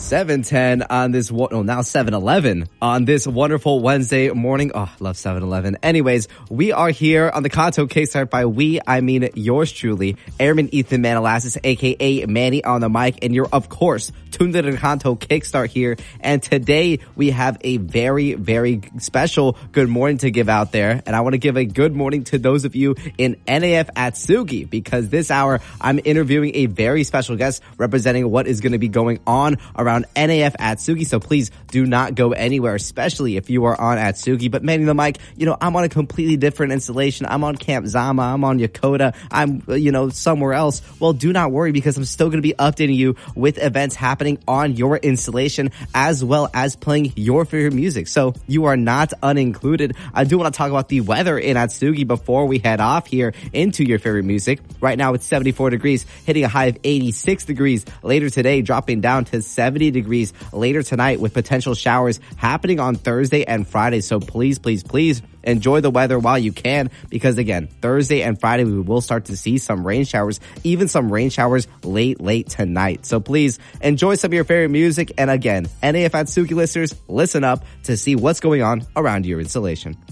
7:10 on this, now 7:11 on this wonderful Wednesday morning. Oh, I love 7:11. Anyways, we are here on the Kanto Kickstart. By we, I mean yours truly, Airman Ethan Manalassis, aka Manny on the mic, and you're, of course, tuned into the Kanto Kickstart here. And today we have a very, very special good morning to give out there. And I want to give a good morning to those of you in NAF Atsugi, because this hour I'm interviewing a very special guest representing what is going to be going on around NAF Atsugi. So please do not go anywhere, especially if you are on Atsugi. But Manny the mic, I'm on a completely different installation. I'm on Camp Zama. I'm on Yokota. I'm, somewhere else. Well, do not worry, because I'm still going to be updating you with events happening on your installation, as well as playing your favorite music. So you are not unincluded. I do want to talk about the weather in Atsugi before we head off here into your favorite music. Right now it's 74 degrees, hitting a high of 86 degrees. Later today, dropping down to 70 degrees later tonight, with potential showers happening on Thursday and Friday. So please, please, please enjoy the weather while you can, because again, Thursday and Friday we will start to see some rain showers, even some rain showers late tonight. So please enjoy some of your favorite music. And again, NAF Atsugi listeners, listen up to see what's going on around your installation.